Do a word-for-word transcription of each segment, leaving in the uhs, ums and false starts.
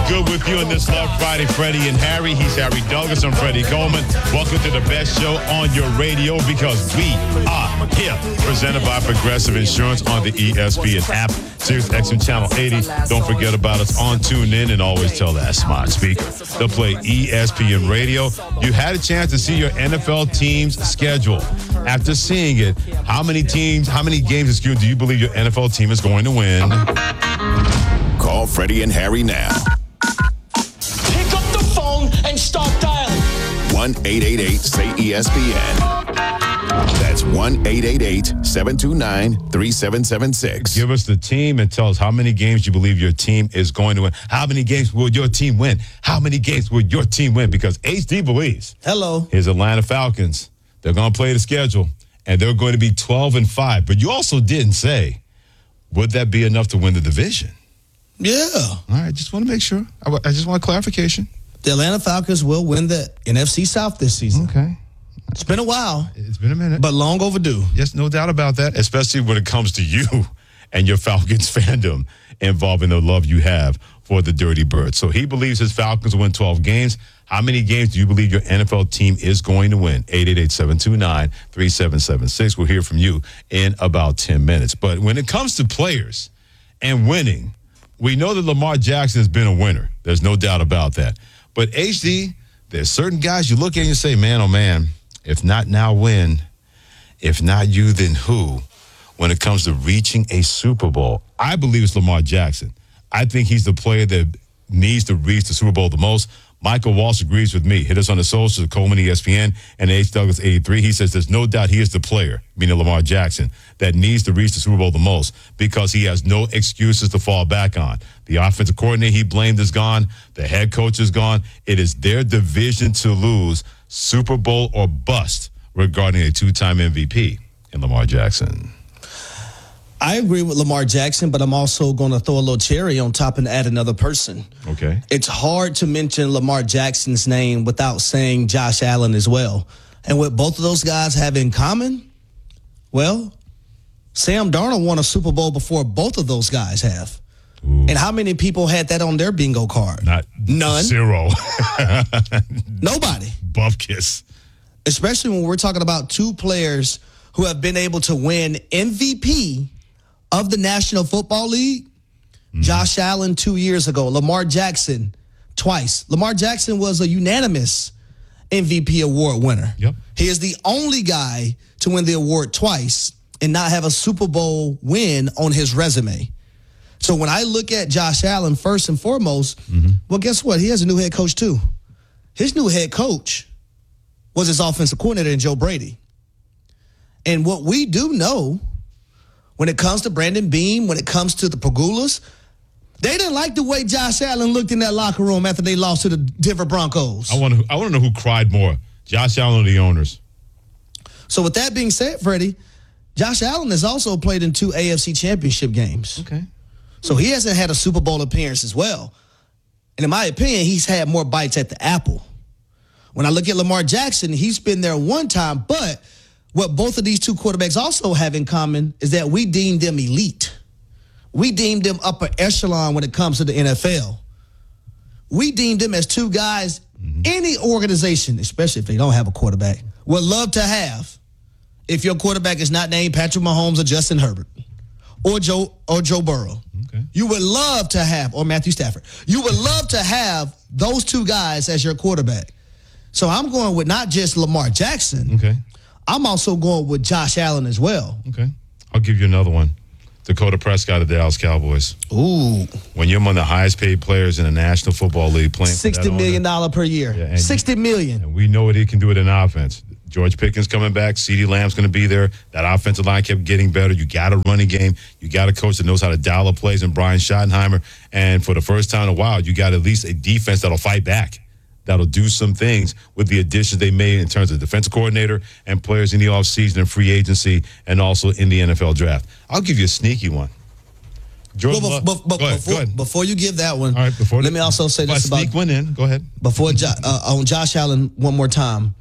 good with you on this Love Friday? Freddie and Harry. He's Harry Douglas. I'm Freddie Coleman. Welcome to the best show on your radio because we are here. Presented by Progressive Insurance on the E S P N app, Sirius X M Channel eighty. Don't forget about us on TuneIn and always tell that smart speaker to play E S P N Radio. You had a chance to see your N F L team's schedule. After seeing it, how many teams, how many games, excuse me, do you believe your N F L team is going to win? Call Freddie and Harry now. Pick up the phone and start dialing. one eight eight eight say E S P N. That's one eight eight eight seven two nine three seven seven six. Give us the team and tell us how many games you believe your team is going to win. How many games will your team win? How many games will your team win? Because H D believes. Hello. His Atlanta Falcons. They're going to play the schedule, and they're going to be twelve and five. But you also didn't say, would that be enough to win the division? Yeah. All right, just want to make sure. I, I just want clarification. The Atlanta Falcons will win the N F C South this season. Okay. It's been a while. It's been a minute. But long overdue. Yes, no doubt about that, especially when it comes to you and your Falcons fandom involving the love you have for the Dirty Birds. So he believes his Falcons will win twelve games. How many games do you believe your N F L team is going to win? eight eight eight seven two nine three seven seven six. We'll hear from you in about ten minutes. But when it comes to players and winning, we know that Lamar Jackson has been a winner. There's no doubt about that. But H D, there's certain guys you look at and you say, man, oh, man, if not now, when? If not you, then who? When it comes to reaching a Super Bowl, I believe it's Lamar Jackson. I think he's the player that needs to reach the Super Bowl the most. Michael Walsh agrees with me. Hit us on the socials, Coleman E S P N, and H. Douglas eighty-three. He says there's no doubt he is the player, meaning Lamar Jackson, that needs to reach the Super Bowl the most because he has no excuses to fall back on. The offensive coordinator he blamed is gone. The head coach is gone. It is their division to lose, Super Bowl or bust, regarding a two-time M V P in Lamar Jackson. I agree with Lamar Jackson, but I'm also going to throw a little cherry on top and add another person. Okay. It's hard to mention Lamar Jackson's name without saying Josh Allen as well. And what both of those guys have in common, well, Sam Darnold won a Super Bowl before both of those guys have. Ooh. And how many people had that on their bingo card? Not None. Zero. Nobody. Bupkis. Especially when we're talking about two players who have been able to win M V P of the National Football League. Mm-hmm. Josh Allen two years ago. Lamar Jackson twice. Lamar Jackson was a unanimous M V P award winner. Yep. He is the only guy to win the award twice and not have a Super Bowl win on his resume. So when I look at Josh Allen, first and foremost, mm-hmm. well, guess what? He has a new head coach too. His new head coach was his offensive coordinator in Joe Brady. And what we do know, when it comes to Brandon Beam, when it comes to the Pagulas, they didn't like the way Josh Allen looked in that locker room after they lost to the Denver Broncos. I want to I want to know who cried more, Josh Allen or the owners. So with that being said, Freddie, Josh Allen has also played in two A F C championship games. Okay. So he hasn't had a Super Bowl appearance as well. And in my opinion, he's had more bites at the apple. When I look at Lamar Jackson, he's been there one time, but what both of these two quarterbacks also have in common is that we deem them elite. We deem them upper echelon when it comes to the N F L. We deem them as two guys mm-hmm. any organization, especially if they don't have a quarterback, would love to have if your quarterback is not named Patrick Mahomes or Justin Herbert or Joe or Joe Burrow. Okay. You would love to have, or Matthew Stafford. You would love to have those two guys as your quarterback. So I'm going with not just Lamar Jackson. Okay. I'm also going with Josh Allen as well. Okay. I'll give you another one. Dakota Prescott of the Dallas Cowboys. Ooh. When you're one of the highest paid players in the National Football League playing sixty million dollars per year. Yeah, sixty million dollars. And we know what he can do it in offense. George Pickens coming back. CeeDee Lamb's going to be there. That offensive line kept getting better. You got a running game. You got a coach that knows how to dial up plays in Brian Schottenheimer. And for the first time in a while, you got at least a defense that'll fight back. That'll do some things with the additions they made in terms of defensive coordinator and players in the offseason and free agency and also in the N F L draft. I'll give you a sneaky one. Jordan well, Love. but, but, go ahead, before, go ahead. before you give that one, all right, before let me also say this about sneak one in. Go ahead. Before jo- uh, on Josh Allen one more time.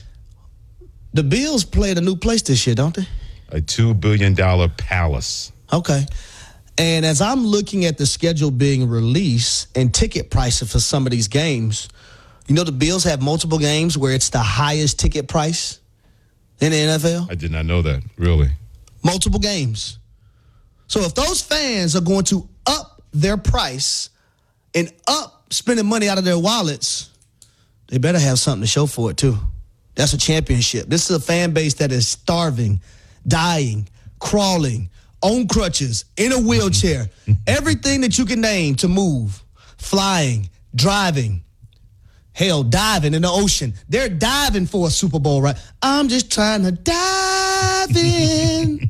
The Bills played a new place this year, don't they? A two billion dollars palace. Okay. And as I'm looking at the schedule being released and ticket prices for some of these games, you know the Bills have multiple games where it's the highest ticket price in the N F L? I did not know that, really. Multiple games. So if those fans are going to up their price and up spending money out of their wallets, they better have something to show for it too. That's a championship. This is a fan base that is starving, dying, crawling, on crutches, in a wheelchair, everything that you can name to move, flying, driving, hell, diving in the ocean. They're diving for a Super Bowl, right? I'm just trying to dive in.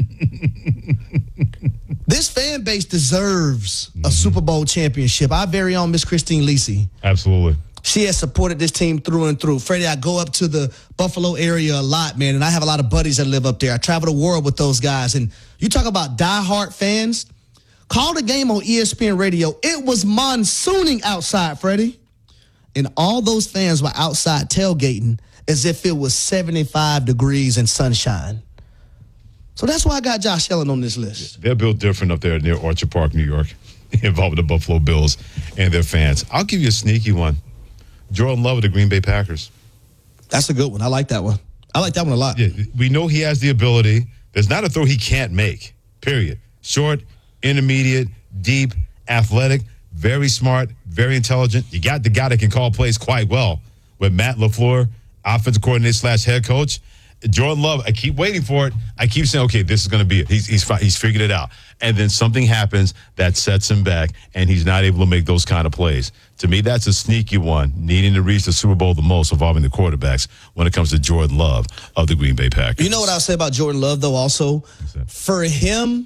This fan base deserves a Super Bowl championship. Our very own Miss Christine Lisi. Absolutely. She has supported this team through and through. Freddie, I go up to the Buffalo area a lot, man, and I have a lot of buddies that live up there. I travel the world with those guys. And you talk about diehard fans. Call the game on E S P N Radio. It was monsooning outside, Freddie. And all those fans were outside tailgating as if it was seventy-five degrees and sunshine. So that's why I got Josh Allen on this list. They're built different up there near Orchard Park, New York, involving the Buffalo Bills and their fans. I'll give you a sneaky one. Jordan Love of the Green Bay Packers. That's a good one. I like that one. I like that one a lot. Yeah, we know he has the ability. There's not a throw he can't make, period. Short, intermediate, deep, athletic, very smart, very intelligent. You got the guy that can call plays quite well with Matt LaFleur, offensive coordinator slash head coach. Jordan Love, I keep waiting for it. I keep saying, okay, this is going to be it. He's, he's, he's figured it out. And then something happens that sets him back, and he's not able to make those kind of plays. To me, that's a sneaky one, needing to reach the Super Bowl the most involving the quarterbacks when it comes to Jordan Love of the Green Bay Packers. You know what I'll say about Jordan Love, though, also? For him,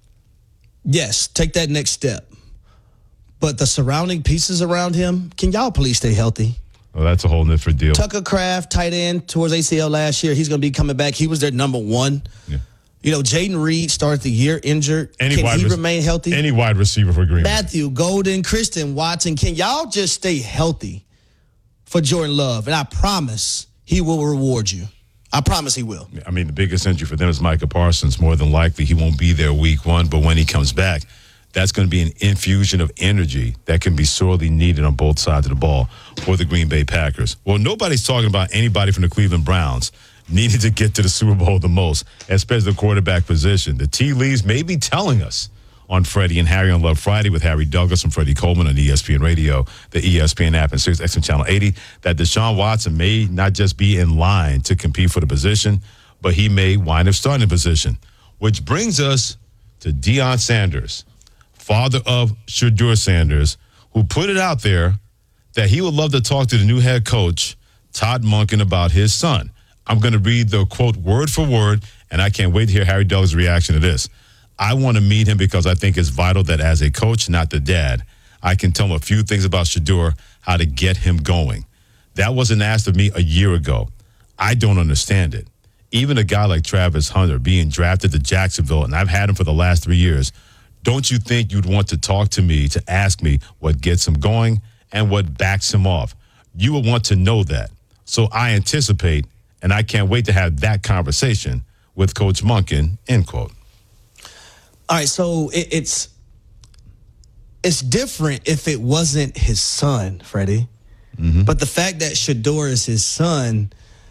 yes, take that next step. But the surrounding pieces around him, can y'all please stay healthy? Well, that's a whole different deal. Tucker Kraft, tight end, towards A C L last year. He's going to be coming back. He was their number one. Yeah. You know, Jaden Reed started the year injured. Any can he rec- remain healthy? Any wide receiver for Green Bay. Matthew Golden, Kristen Watson. Can y'all just stay healthy for Jordan Love? And I promise he will reward you. I promise he will. I mean, the biggest injury for them is Micah Parsons. More than likely, he won't be there week one. But when he comes back, that's going to be an infusion of energy that can be sorely needed on both sides of the ball for the Green Bay Packers. Well, nobody's talking about anybody from the Cleveland Browns needing to get to the Super Bowl the most, especially the quarterback position. The tea leaves may be telling us on Freddie and Harry on Love Friday with Harry Douglas and Freddie Coleman on E S P N Radio, the E S P N app, and Sirius X M Channel eighty, that Deshaun Watson may not just be in line to compete for the position, but he may wind up starting the position. Which brings us to Deion Sanders, father of Shedeur Sanders, who put it out there that he would love to talk to the new head coach, Todd Monken, about his son. I'm going to read the quote word for word, and I can't wait to hear Harry Douglas' reaction to this. I want to meet him because I think it's vital that as a coach, not the dad, I can tell him a few things about Shedeur, how to get him going. That wasn't asked of me a year ago. I don't understand it. Even a guy like Travis Hunter being drafted to Jacksonville, and I've had him for the last three years, don't you think you'd want to talk to me to ask me what gets him going and what backs him off? You would want to know that. So I anticipate, and I can't wait to have that conversation with Coach Monken, end quote. All right, so it, it's it's different if it wasn't his son, Freddie. Mm-hmm. But the fact that Shedeur is his son,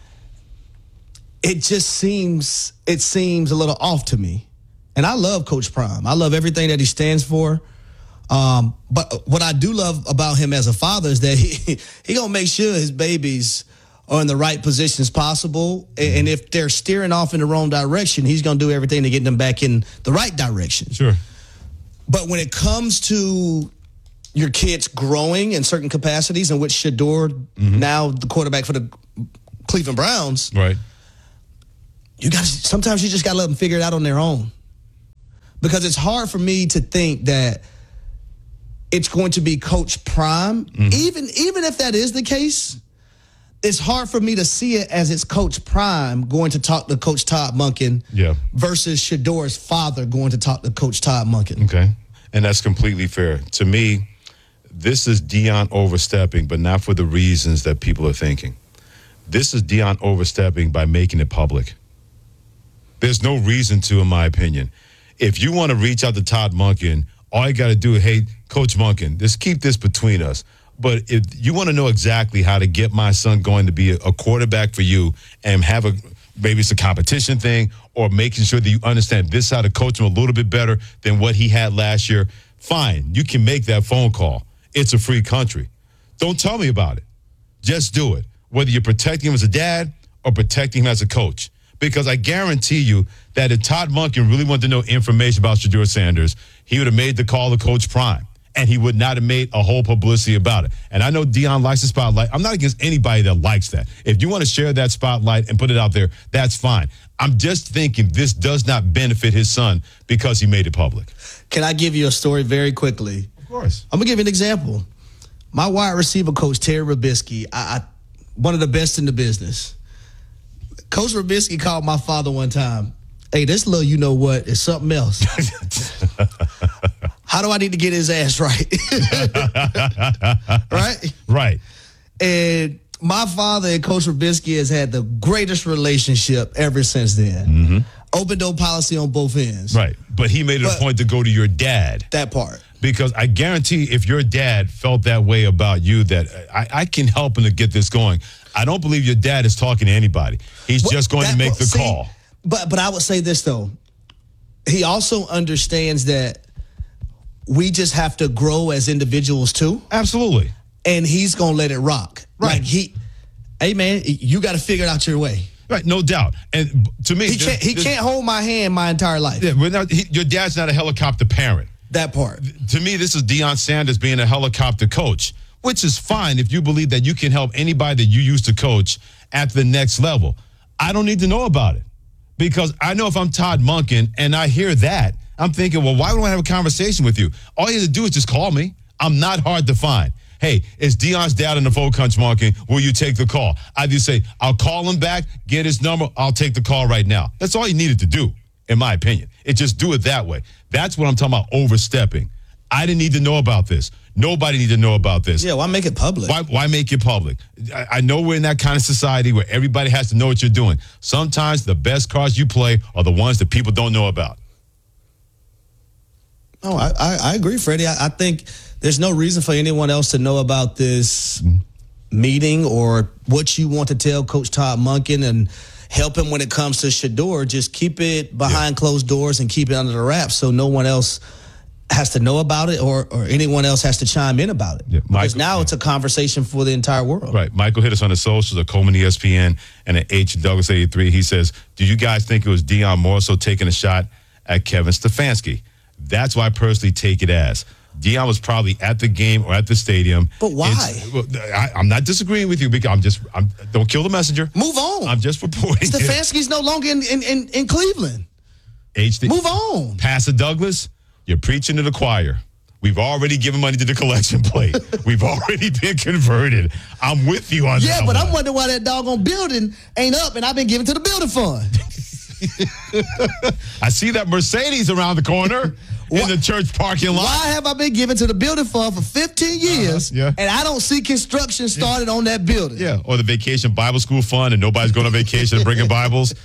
it just seems it seems a little off to me. And I love Coach Prime. I love everything that he stands for. Um, but what I do love about him as a father is that he he gonna make sure his babies are in the right positions possible. Mm-hmm. And if they're steering off in the wrong direction, he's going to do everything to get them back in the right direction. Sure. But when it comes to your kids growing in certain capacities, in which Shedeur, mm-hmm. now the quarterback for the Cleveland Browns, right? You got sometimes you just got to let them figure it out on their own. Because it's hard for me to think that it's going to be Coach Prime, mm-hmm. even even if that is the case. It's hard for me to see it as it's Coach Prime going to talk to Coach Todd Monken yeah. versus Shedeur's father going to talk to Coach Todd Monken. Okay. And that's completely fair. To me, this is Deion overstepping, but not for the reasons that people are thinking. This is Deion overstepping by making it public. There's no reason to, in my opinion. If you want to reach out to Todd Monken, all you got to do is, hey, Coach Monken, just keep this between us. But if you want to know exactly how to get my son going to be a quarterback for you and have a maybe it's a competition thing or making sure that you understand this is how to coach him a little bit better than what he had last year, fine. You can make that phone call. It's a free country. Don't tell me about it. Just do it. Whether you're protecting him as a dad or protecting him as a coach. Because I guarantee you that if Todd Monken really wanted to know information about Shedeur Sanders, he would have made the call to Coach Prime. And he would not have made a whole publicity about it. And I know Deion likes the spotlight. I'm not against anybody that likes that. If you want to share that spotlight and put it out there, that's fine. I'm just thinking this does not benefit his son because he made it public. Can I give you a story very quickly? Of course. I'm going to give you an example. My wide receiver coach, Terry Robisky, I, I, one of the best in the business. Coach Robisky called my father one time. Hey, this little you know what is something else. How do I need to get his ass right? Right? Right. And my father and Coach Robisky has had the greatest relationship ever since then. Mm-hmm. Open door policy on both ends. Right. But he made it But- a point to go to your dad. That part. Because I guarantee if your dad felt that way about you, that I, I can help him to get this going. I don't believe your dad is talking to anybody. He's Well, just going that- to make well, the see, call. But but I would say this, though. He also understands that we just have to grow as individuals, too. Absolutely. And he's going to let it rock. Right. Like, he, hey, man, you got to figure it out your way. Right, no doubt. And to me, He can't, he this- can't hold my hand my entire life. Yeah, we're not, he, your dad's not a helicopter parent. That part. To me, this is Deion Sanders being a helicopter coach, which is fine if you believe that you can help anybody that you used to coach at the next level. I don't need to know about it because I know if I'm Todd Monken and I hear that, I'm thinking, well, why don't I have a conversation with you? All you have to do is just call me. I'm not hard to find. Hey, it's Deion's dad in the phone, Coach Monken. Will you take the call? I just say, I'll call him back, get his number. I'll take the call right now. That's all you needed to do, in my opinion. It just do it that way. That's what I'm talking about, overstepping. I didn't need to know about this. Nobody need to know about this. Yeah, why make it public? Why, why make it public? I, I know we're in that kind of society where everybody has to know what you're doing. Sometimes the best cards you play are the ones that people don't know about. Oh, I, I, I agree, Freddie. I, I think there's no reason for anyone else to know about this mm-hmm. meeting or what you want to tell Coach Todd Monken and help him when it comes to Shedeur. Just keep it behind yeah. closed doors and keep it under the wraps so no one else has to know about it or, or anyone else has to chime in about it. Yeah. Because Michael, now yeah. it's a conversation for the entire world. Right. Michael hit us on the socials at Coleman E S P N and at H Douglas eighty-three. He says, do you guys think it was Deion more so taking a shot at Kevin Stefanski? That's why I personally take it as. Deion was probably at the game or at the stadium. But why? Well, I, I'm not disagreeing with you because I'm just, I'm, don't kill the messenger. Move on. I'm just reporting. Stefanski's no longer in, in, in, in Cleveland. H D, Move on. Pastor Douglas, you're preaching to the choir. We've already given money to the collection plate. We've already been converted. I'm with you on yeah, that Yeah, but one. I'm wondering why that doggone building ain't up and I've been given to the building fund. I see that Mercedes around the corner in the church parking lot. Why have I been given to the building fund for fifteen years uh-huh, yeah. and I don't see construction started yeah. on that building? Yeah, or the Vacation Bible School Fund and nobody's going on vacation and bringing Bibles.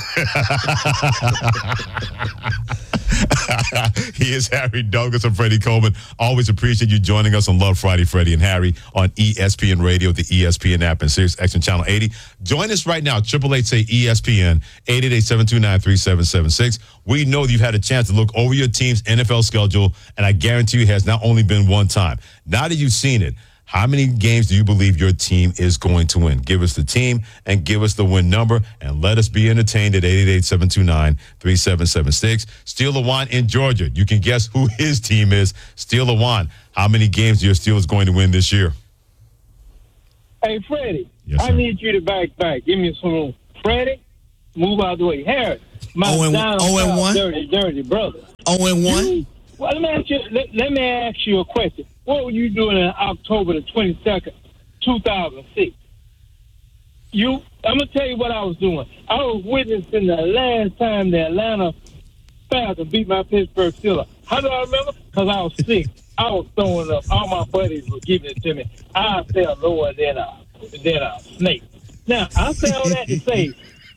He is Harry Douglas and Freddie Coleman. Always appreciate you joining us on Love Friday, Freddie and Harry on E S P N Radio, the E S P N app, and Sirius X M Channel eighty. Join us right now, eight eight eight, say E S P N, eight eight eight, seven two nine, three seven seven six. We know you've had a chance to look over your team's N F L schedule, and I guarantee you it has not only been one time. Now that you've seen it, how many games do you believe your team is going to win? Give us the team and give us the win number, and let us be entertained at eight eight eight, seven two nine, three seven seven six. Steel Lawan in Georgia. You can guess who his team is. Steel Lawan, how many games are your Steelers going to win this year? Hey, Freddie, yes, I need you to back back. Give me some room. Freddie, move out the way. Harry, my oh and, down oh and one? dirty, dirty brother. Oh and one? You, well, let me ask you. Let, let me ask you a question. What were you doing on October the twenty-second, two thousand six? You, I'm gonna tell you what I was doing. I was witnessing the last time the Atlanta Falcons beat my Pittsburgh Steelers. How do I remember? Because I was sick. I was throwing up. All my buddies were giving it to me. I fell lower than a than a snake. Now I say all that to say,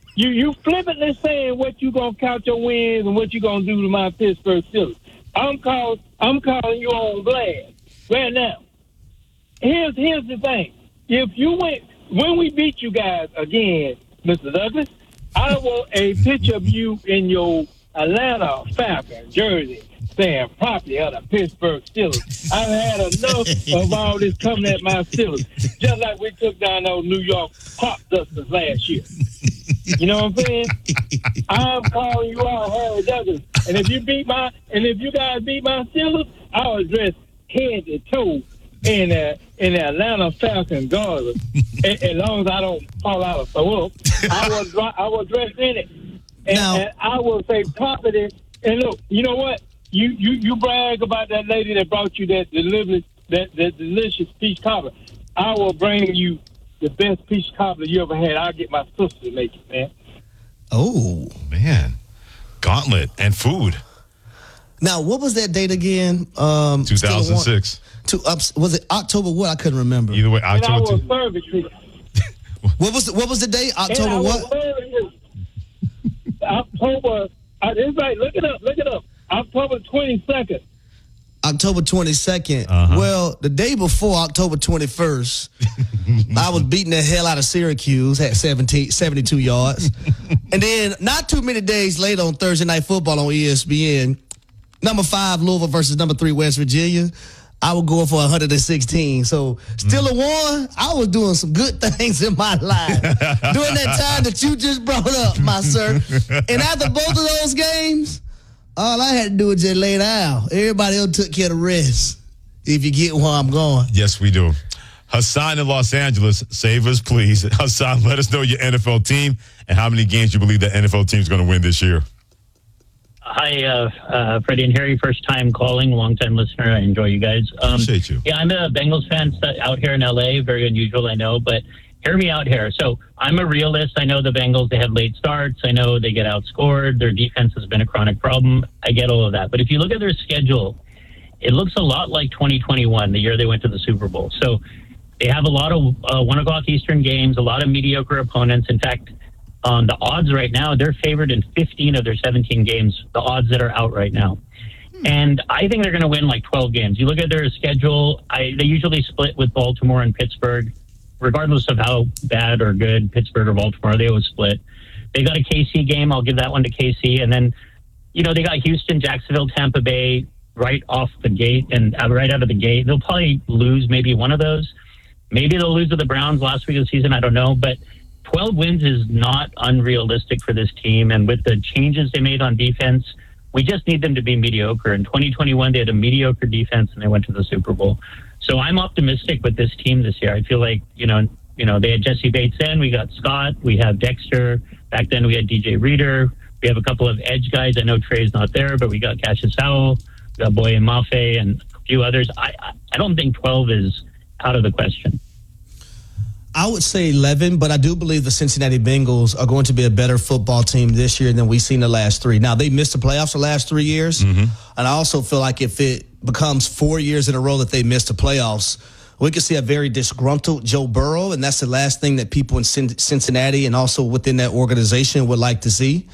You you flippantly saying what you gonna count your wins and what you gonna do to my Pittsburgh Steelers. I'm call I'm calling you on blast right now. Here's here's the thing. If you went when we beat you guys again, Mister Douglas, I want a picture of you in your Atlanta Falcons jersey saying property of the Pittsburgh Steelers. I've had enough of all this coming at my Steelers. Just like we took down those New York Pop Dusters last year. You know what I'm saying? I'm calling you out, Harry Douglas. And if you beat my, and if you guys beat my Steelers, I'll address head to toe in the in the Atlanta Falcon garden. as, as long as I don't fall out of throw up, I will dri- I will dress in it, and, Now- and I will say property. And look, you know what? You you you brag about that lady that brought you that delicious that that delicious peach cobbler. I will bring you the best peach cobbler you ever had. I'll get my sister to make it, man. Oh. Man, gauntlet and food. Now, what was that date again? Um, two thousand six. Two, uh, was it October what? I couldn't remember. Either way, And I will October. serve it to you. What was the, what was the date? And I October will what? serve it. October. Uh, it's right. Look it up. Look it up. October twenty-second. October twenty-second. Uh-huh. Well, the day before, October twenty-first, I was beating the hell out of Syracuse, had seventeen, seventy-two yards. And then not too many days later on Thursday Night Football on E S P N, number five Louisville versus number three West Virginia, I was going for one hundred sixteen. So still a one, I was doing some good things in my life during that time that you just brought up, my sir. And after both of those games, all I had to do was just lay down. Everybody else took care of the rest. If you get where I'm going. Yes, we do. Hassan in Los Angeles, save us, please. Hassan, let us know your N F L team and how many games you believe the N F L team is going to win this year. Hi, uh, uh, Freddie and Harry. First time calling, long time listener. I enjoy you guys. Um, Appreciate you. Yeah, I'm a Bengals fan out here in L A. Very unusual, I know, but hear me out here. So I'm a realist. I know the Bengals, they have late starts. I know they get outscored. Their defense has been a chronic problem. I get all of that. But if you look at their schedule, it looks a lot like twenty twenty-one, the year they went to the Super Bowl. So they have a lot of uh, one o'clock Eastern games, a lot of mediocre opponents. In fact, um, the odds right now, they're favored in fifteen of their seventeen games, the odds that are out right now. And I think they're going to win like twelve games. You look at their schedule, I, they usually split with Baltimore and Pittsburgh. Regardless of how bad or good Pittsburgh or Baltimore, they always split. They got a K C game. I'll give that one to K C. And then, you know, they got Houston, Jacksonville, Tampa Bay right off the gate and uh, right out of the gate. They'll probably lose maybe one of those. Maybe they'll lose to the Browns last week of the season. I don't know. But twelve wins is not unrealistic for this team. And with the changes they made on defense, we just need them to be mediocre. In twenty twenty-one, they had a mediocre defense and they went to the Super Bowl. So I'm optimistic with this team this year. I feel like, you know, you know, they had Jesse Bates then, we got Scott, we have Dexter. Back then we had D J Reader. We have a couple of edge guys. I know Trey's not there, but we got Cassius Howell, we got Boye Mafe, and a few others. I, I don't think twelve is out of the question. I would say eleven, but I do believe the Cincinnati Bengals are going to be a better football team this year than we've seen the last three. Now, they missed the playoffs the last three years, mm-hmm. and I also feel like if it becomes four years in a row that they missed the playoffs, we could see a very disgruntled Joe Burrow, and that's the last thing that people in Cincinnati and also within that organization would like to see.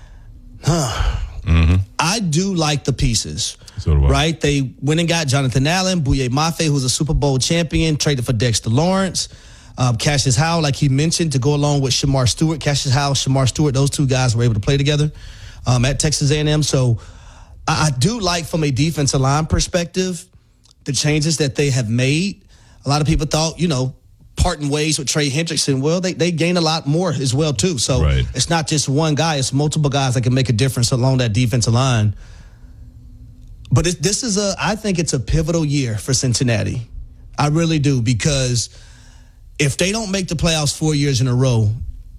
Huh. Mm-hmm. I do like the pieces, so do I. right? They went and got Jonathan Allen, Boye Mafe, who's a Super Bowl champion, traded for Dexter Lawrence. Um, Cassius Howell, like he mentioned, to go along with Shamar Stewart. Cassius Howell, Shamar Stewart, those two guys were able to play together um, at Texas A and M. So I, I do like, from a defensive line perspective, the changes that they have made. A lot of people thought, you know, parting ways with Trey Hendrickson. Well, they, they gain a lot more as well, too. So right. It's not just one guy. It's multiple guys that can make a difference along that defensive line. But it, this is a, I think it's a pivotal year for Cincinnati. I really do, because if they don't make the playoffs four years in a row,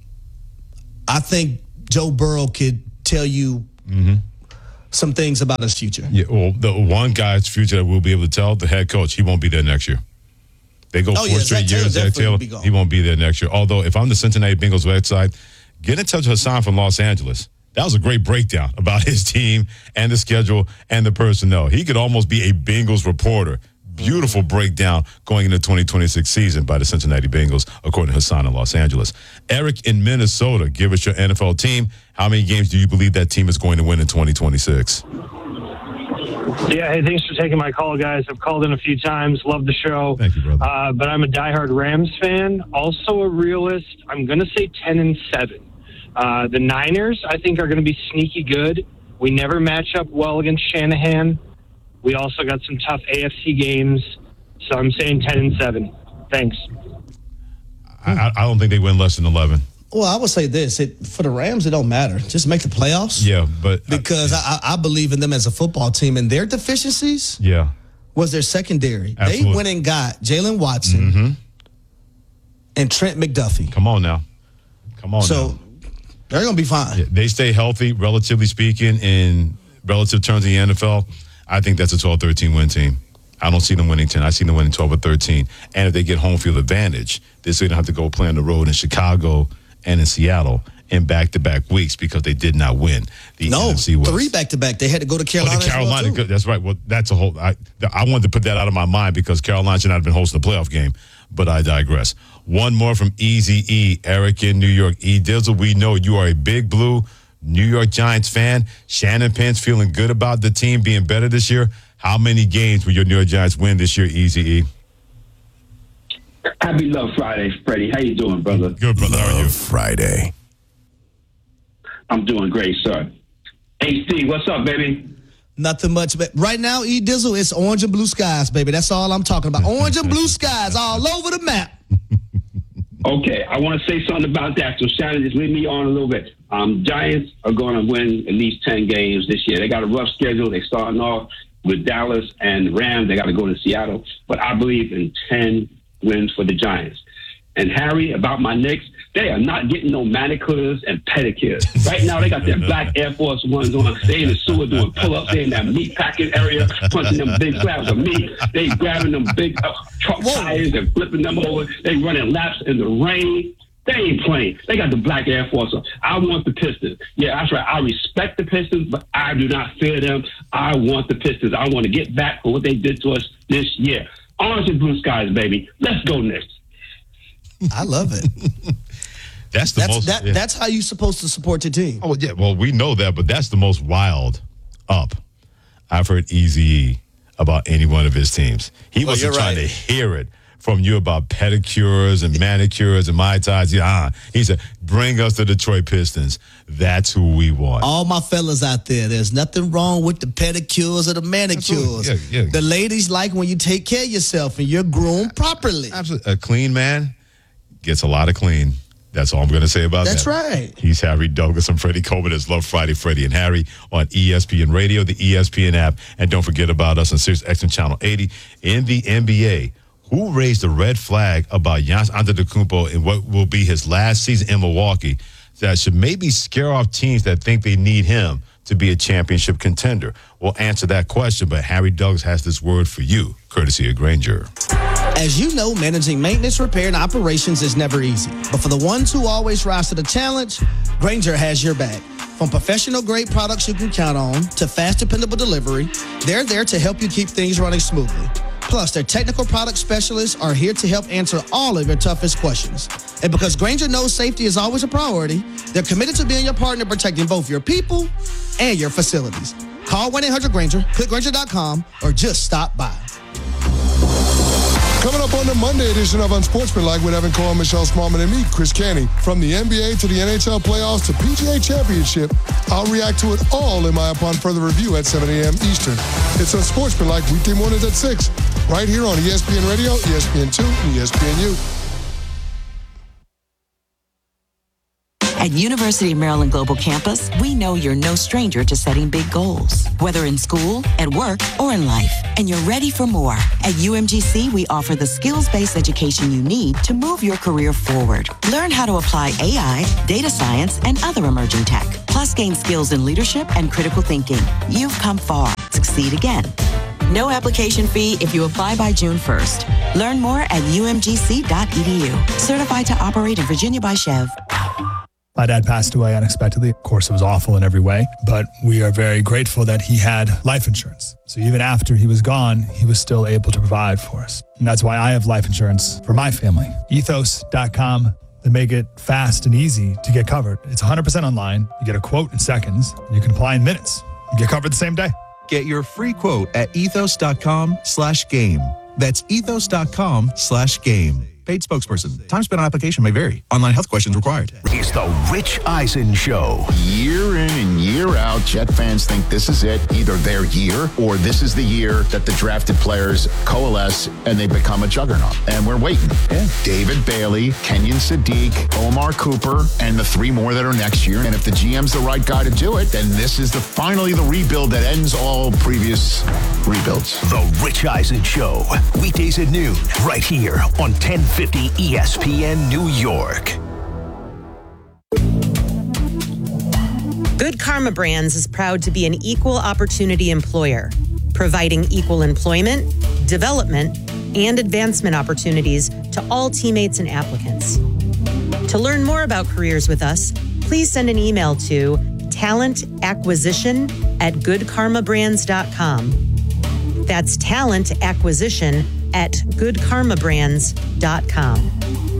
I think Joe Burrow could tell you mm-hmm. some things about his future. Yeah, well, the one guy's future that we'll be able to tell, the head coach, he won't be there next year. They go oh, four yeah, straight Zach years, Zach Taylor, Taylor he won't be there next year. Although, if I'm the Cincinnati Bengals website, get in touch with Hassan from Los Angeles. That was a great breakdown about his team and the schedule and the personnel. He could almost be a Bengals reporter. beautiful breakdown going into the twenty twenty-six season by the Cincinnati Bengals, according to Hassan in Los Angeles. Eric in Minnesota, give us your N F L team. How many games do you believe that team is going to win in twenty twenty-six? Yeah, hey, thanks for taking my call, guys. I've called in a few times. Love the show. Thank you, brother. Uh, but I'm a diehard Rams fan, also a realist. I'm going to say ten and seven. Uh, the Niners, I think, are going to be sneaky good. We never match up well against Shanahan. We also got some tough A F C games, so I'm saying ten and seven. Thanks. I, I don't think they win less than eleven. Well, I would say this. It, for the Rams, it don't matter. Just make the playoffs. Yeah, but... Because I, I believe in them as a football team, and their deficiencies Yeah. was their secondary. Absolutely. They went and got Jalen Watson Mm-hmm. and Trent McDuffie. Come on now. Come on now. So they're going to be fine. Yeah, they stay healthy, relatively speaking, in relative terms in the N F L. I think that's a twelve thirteen win team. I don't see them winning ten. I see them winning twelve or thirteen. And if they get home field advantage, they still don't have to go play on the road in Chicago and in Seattle in back-to-back weeks because they did not win the No, N F C West. three back-to-back. They had to go to Carolina. Oh, the as well, Carolina, too. that's right. Well, that's a whole. I, I wanted to put that out of my mind because Carolina should not have been hosting the playoff game, but I digress. One more from Easy E, Eric in New York. E Dizzle, we know you are a big blue New York Giants fan. Shannon Pence feeling good about the team being better this year. How many games will your New York Giants win this year, Easy E? Happy Love Friday, Freddie. How you doing, brother? Good, brother. How are you? Friday. I'm doing great, sir. Hey, Steve, what's up, baby? Nothing much. But right now, E Dizzle, it's orange and blue skies, baby. That's all I'm talking about. Orange and blue skies all over the map. Okay, I want to say something about that. So, Shannon, just leave me on a little bit. Um, Giants are going to win at least ten games this year. They got a rough schedule. They're starting off with Dallas and Rams. They got to go to Seattle. But I believe in ten wins for the Giants. And, Harry, about my Knicks, they are not getting no manicures and pedicures. Right now, they got their black Air Force Ones on. They in the sewer doing pull-ups. They in that meat packing area, punching them big slabs of meat. They grabbing them big uh, truck tires and flipping them over. They running laps in the rain. They ain't playing. They got the black Air Force on. I want the Pistons. Yeah, that's right. I respect the Pistons, but I do not fear them. I want the Pistons. I want to get back for what they did to us this year. Orange and blue skies, baby. Let's go Knicks. I love it. That's the That's most. that. yeah. That's how you supposed to support your team. Oh, yeah. Well, we know that, but that's the most wild up I've heard Easy E about any one of his teams. He Well, wasn't you're trying right. to hear it from you about pedicures and manicures and Mai Tais. Yeah, uh, he said, bring us the Detroit Pistons. That's who we want. All my fellas out there, there's nothing wrong with the pedicures or the manicures. Absolutely. Yeah, yeah. The ladies like when you take care of yourself and you're groomed properly. Absolutely. A clean man gets a lot of clean. That's all I'm going to say about That's that. right. He's Harry Douglas. I'm Freddie Coleman. It's Love Friday, Freddie and Harry on E S P N Radio, the E S P N app. And don't forget about us on Sirius X M Channel eighty. In the N B A, who raised the red flag about Giannis Antetokounmpo in what will be his last season in Milwaukee that should maybe scare off teams that think they need him to be a championship contender? We'll answer that question, but Harry Douglas has this word for you, courtesy of Granger. As you know, managing maintenance, repair, and operations is never easy. But for the ones who always rise to the challenge, Granger has your back. From professional-grade products you can count on to fast, dependable delivery, they're there to help you keep things running smoothly. Plus, their technical product specialists are here to help answer all of your toughest questions. And because Granger knows safety is always a priority, they're committed to being your partner, protecting both your people and your facilities. Call one eight hundred Granger, click Granger dot com, or just stop by. Coming up on the Monday edition of Unsportsmanlike with Evan Cohen, Michelle Smallman, and me, Chris Canty. From the N B A to the N H L playoffs to P G A Championship, I'll react to it all in my upon further review at seven a.m. Eastern. It's Unsportsmanlike weekday mornings at six, right here on E S P N Radio, E S P N two, and E S P N U. At University of Maryland Global Campus, we know you're no stranger to setting big goals, whether in school, at work, or in life, and you're ready for more. At U M G C, we offer the skills-based education you need to move your career forward. Learn how to apply A I, data science, and other emerging tech, plus gain skills in leadership and critical thinking. You've come far. Succeed again. No application fee if you apply by June first. Learn more at U M G C dot E D U. Certified to operate in Virginia by Chev. My dad passed away unexpectedly. Of course, it was awful in every way, but we are very grateful that he had life insurance. So even after he was gone, he was still able to provide for us. And that's why I have life insurance for my family. ethos dot com. They make it fast and easy to get covered. It's one hundred percent online. You get a quote in seconds, and you can apply in minutes. You get covered the same day. Get your free quote at ethos dot com slash game. That's ethos dot com slash game. Paid spokesperson. Time spent on application may vary. Online health questions required. It's the Rich Eisen Show. Year in and year out, Jet fans think this is it, either their year or this is the year that the drafted players coalesce and they become a juggernaut. And we're waiting. Yeah. David Bailey, Kenyon Sadiq, Omar Cooper, and the three more that are next year. And if the G M's the right guy to do it, then this is the finally the rebuild that ends all previous rebuilds. The Rich Eisen Show. Weekdays at noon, right here on ten fifty E S P N New York. Good Karma Brands is proud to be an equal opportunity employer, providing equal employment, development, and advancement opportunities to all teammates and applicants. To learn more about careers with us, please send an email to talentacquisition at good karma brands dot com. That's talent acquisition at good karma brands dot com.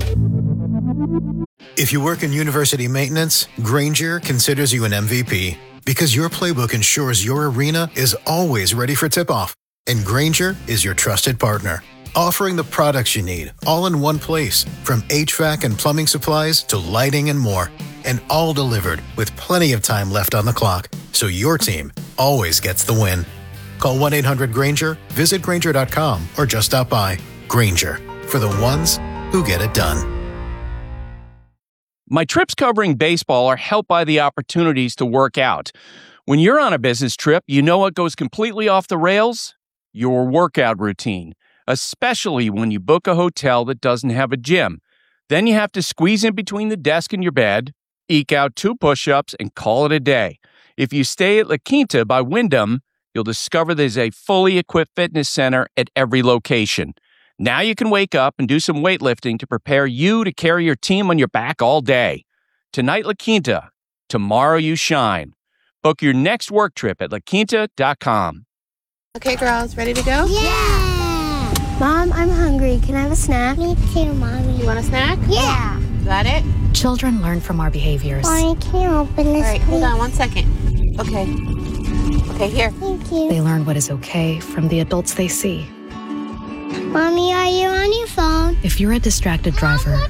If you work in university maintenance, Grainger considers you an M V P because your playbook ensures your arena is always ready for tip-off. And Grainger is your trusted partner, offering the products you need all in one place, from H V A C and plumbing supplies to lighting and more, and all delivered with plenty of time left on the clock, so your team always gets the win. Call one eight hundred Grainger, visit Grainger dot com, or just stop by. Grainger, for the ones who get it done. My trips covering baseball are helped by the opportunities to work out. When you're on a business trip, you know what goes completely off the rails? Your workout routine, especially when you book a hotel that doesn't have a gym. Then you have to squeeze in between the desk and your bed, eke out two push-ups, and call it a day. If you stay at La Quinta by Wyndham, you'll discover there's a fully equipped fitness center at every location. Now you can wake up and do some weightlifting to prepare you to carry your team on your back all day. Tonight, La Quinta. Tomorrow, you shine. Book your next work trip at la quinta dot com. Okay, girls, ready to go? Yeah! Mom, I'm hungry. Can I have a snack? Me too, Mommy. You want a snack? Yeah. Got it? Children learn from our behaviors. I can't open this. All right, please. hold on one second. Okay. Okay, here. Thank you. They learn what is okay from the adults they see. Mommy, are you on your phone? If you're a distracted driver,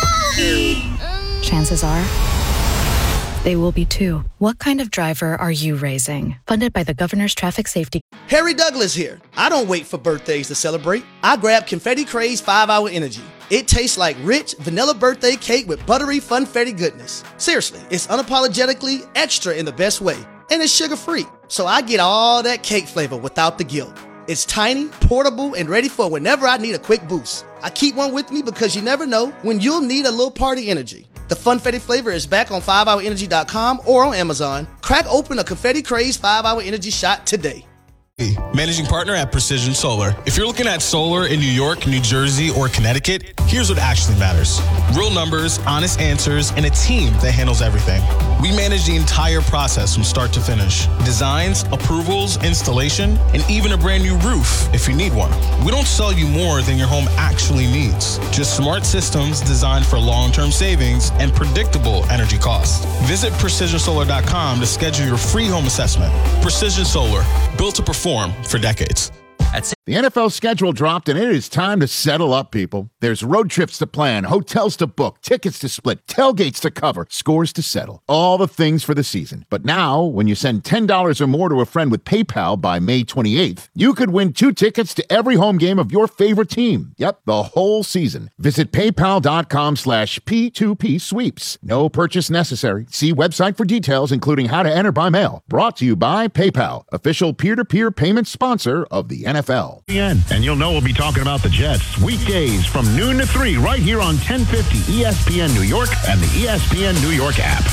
chances are they will be too. What kind of driver are you raising? Funded by the Governor's Traffic Safety. Harry Douglas here. I don't wait for birthdays to celebrate. I grab Confetti Craze five hour Energy. It tastes like rich vanilla birthday cake with buttery funfetti goodness. Seriously, it's unapologetically extra in the best way. And it's sugar-free, so I get all that cake flavor without the guilt. It's tiny, portable, and ready for whenever I need a quick boost. I keep one with me because you never know when you'll need a little party energy. The Funfetti flavor is back on five hour energy dot com or on Amazon. Crack open a Confetti Craze five hour Energy shot today. Managing partner at Precision Solar. If you're looking at solar in New York, New Jersey, or Connecticut, here's what actually matters. Real numbers, honest answers, and a team that handles everything. We manage the entire process from start to finish. Designs, approvals, installation, and even a brand new roof if you need one. We don't sell you more than your home actually needs. Just smart systems designed for long-term savings and predictable energy costs. Visit precision solar dot com to schedule your free home assessment. Precision Solar, built to perform for decades. The N F L schedule dropped, and it is time to settle up, people. There's road trips to plan, hotels to book, tickets to split, tailgates to cover, scores to settle. All the things for the season. But now, when you send ten dollars or more to a friend with PayPal by May twenty-eighth, you could win two tickets to every home game of your favorite team. Yep, the whole season. Visit paypal.com slash P2P sweeps. No purchase necessary. See website for details, including how to enter by mail. Brought to you by PayPal, official peer-to-peer payment sponsor of the N F L. And you'll know we'll be talking about the Jets weekdays from noon to three right here on ten fifty E S P N New York and the E S P N New York app.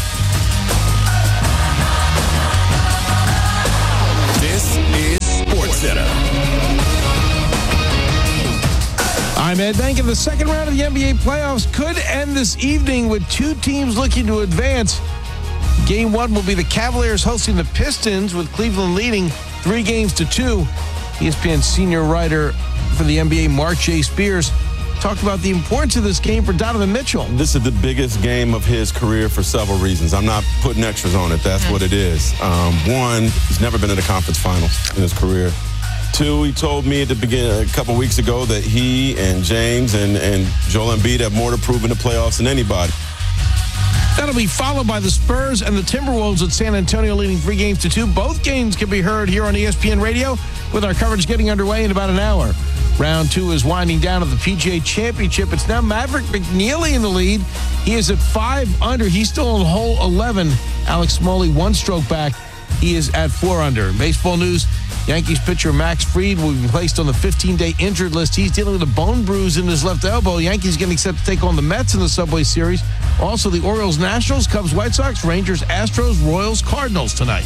This is SportsCenter. I'm Ed Bank, and the second round of the N B A playoffs could end this evening with two teams looking to advance. Game one will be the Cavaliers hosting the Pistons, with Cleveland leading three games to two. E S P N senior writer for the N B A, Mark J. Spears, talked about the importance of this game for Donovan Mitchell. This is the biggest game of his career for several reasons. I'm not putting extras on it. That's what it is. Um, one, he's never been in the conference finals in his career. Two, he told me at the beginning, a couple weeks ago, that he and James and, and Joel Embiid have more to prove in the playoffs than anybody. That'll be followed by the Spurs and the Timberwolves at San Antonio, leading three games to two. Both games can be heard here on E S P N Radio, with our coverage getting underway in about an hour. Round two is winding down at the P G A Championship. It's now Maverick McNeely in the lead. He is at five under. He's still on hole eleven. Alex Smalley one stroke back. He is at four under. In baseball news, Yankees pitcher Max Fried will be placed on the fifteen-day injured list. He's dealing with a bone bruise in his left elbow. Yankees getting set to take on the Mets in the Subway Series. Also, the Orioles, Nationals, Cubs, White Sox, Rangers, Astros, Royals, Cardinals tonight.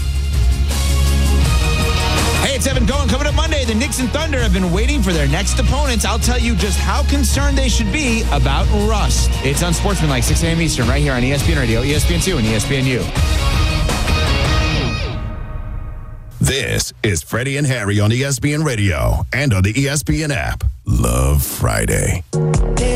Hey, it's Evan Cohen. Coming up Monday, the Knicks and Thunder have been waiting for their next opponents. I'll tell you just how concerned they should be about rust. It's Unsportsmanlike, six a.m. Eastern, right here on E S P N Radio, E S P N two, and E S P N U. This is Freddie and Harry on E S P N Radio and on the E S P N app. Love Friday.